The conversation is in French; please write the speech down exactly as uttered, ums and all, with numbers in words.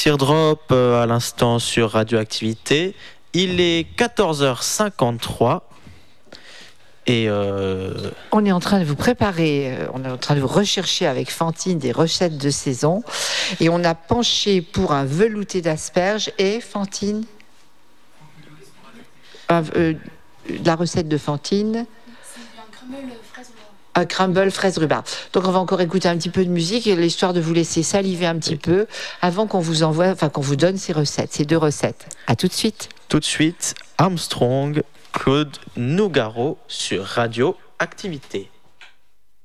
Teardrop euh, à l'instant sur Radioactivité. Il est quatorze heures cinquante-trois et euh... on est en train de vous préparer, euh, on est en train de vous rechercher avec Fantine des recettes de saison et on a penché pour un velouté d'asperges et Fantine, euh, euh, la recette de Fantine. Un crumble fraise rhubarbe. Donc on va encore écouter un petit peu de musique, l'histoire de vous laisser saliver un petit peu avant qu'on vous envoie, enfin qu'on vous donne ces recettes, ces deux recettes. À tout de suite. Tout de suite, Armstrong, Claude Nougaro sur Radio Activité.